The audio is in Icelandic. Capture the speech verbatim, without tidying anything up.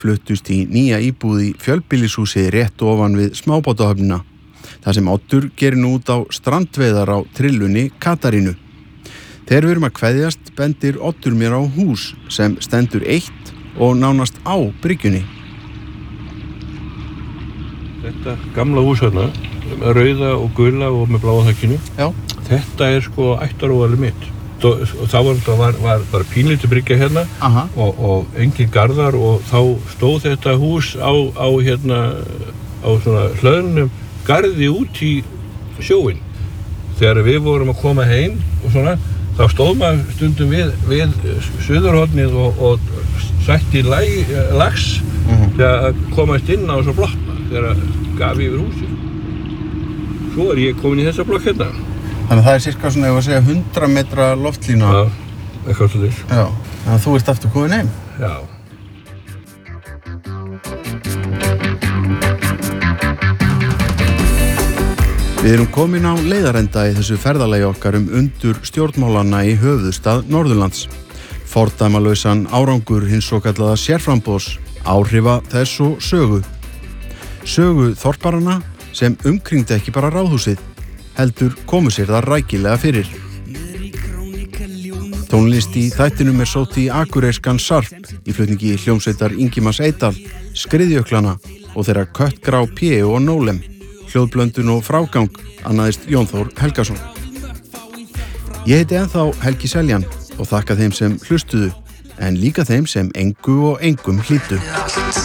fluttust í nýja íbúð í fjölbýlishúsi rétt ofan við smábátahöfnina, þar sem Oddur gerir nú út á strandveiðar á trillunni Katarínu. Þegar við erum að kveðjast bendir Oddur mér á hús sem stendur eitt og nánast á bryggjunni. Þetta gamla hús hérna, rauða og gula og með bláa þakkinu. Já. Þetta er sko ættaróðalið mitt. Og þá var þetta var, var bara pínlítið bryggja hérna og, og engin garðar og þá stóð þetta hús á, á hérna á svona hlöðnum garði út í sjóinn. Þegar við vorum að koma heim og svona, þá stóð maður stundum við, við suðurhornið og, og sætti lag, lags uh-huh. þegar að komast inn á þessa blokk þegar að gaf yfir húsið. Svo er ég komin í þessa blokk hérna. Þannig að það er cirka svona, ef að segja, hundrað metra loftlína. Já, eitthvað svolítið. Já, þannig að þú ert aftur komin heim. Já. Við erum komin á leiðarenda í þessu ferðalagi okkar um undur stjórnmálanna í höfuðstað Norðurlands. Fordæmalausan árangur hins svokallaða sérframboðs, áhrifa þess og sögu. Sögu þorparanna sem umkringdi ekki bara ráðhúsið, heldur komu sér það rækilega fyrir. Tónlist í þættinum er sótt í akureyrskan Sarp í flutningi hljómsveitar Ingimars Eydal, Skriðjöklana og þeirra Köttgrá P og Nólem, hljóðblöndun og frágang annaðist Jón Þór Helgason. Ég heiti ennþá Helgi Seljan og þakka þeim sem hlustuðu, en líka þeim sem engu og engum hlýddu.